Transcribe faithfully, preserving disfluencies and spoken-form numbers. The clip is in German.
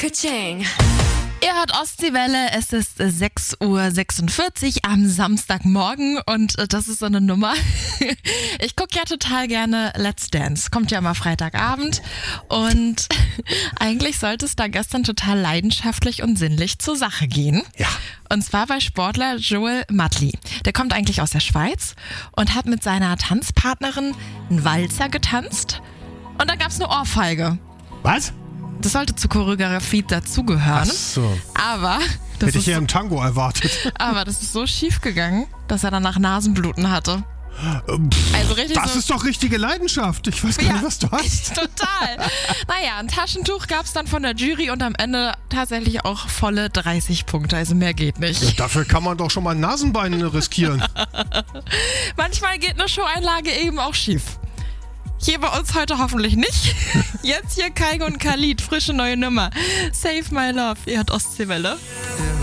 Ka-ching. Ihr hört Ostseewelle, es ist sechs Uhr sechsundvierzig am Samstagmorgen und das ist so eine Nummer. Ich gucke ja total gerne Let's Dance, kommt ja immer Freitagabend und eigentlich sollte es da gestern total leidenschaftlich und sinnlich zur Sache gehen. Ja. Und zwar bei Sportler Joel Madli. Der kommt eigentlich aus der Schweiz und hat mit seiner Tanzpartnerin einen Walzer getanzt und da gab es eine Ohrfeige. Was? Das sollte zur Choreografie dazugehören. Ach so. Aber das, Hätte ich ist ja so, im Tango erwartet. aber das ist so schief gegangen, dass er danach Nasenbluten hatte. Also richtig Das so, ist doch richtige Leidenschaft. Ich weiß gar Ja. nicht, was du hast. Total. Naja, ein Taschentuch gab es dann von der Jury und am Ende tatsächlich auch volle dreißig Punkte. Also mehr geht nicht. Dafür kann man doch schon mal ein Nasenbein riskieren. Manchmal geht eine Showeinlage eben auch schief. Hier bei uns heute hoffentlich nicht. Jetzt hier Kaigo und Khalid, frische neue Nummer. Save My Love, ihr hört Ostseewelle.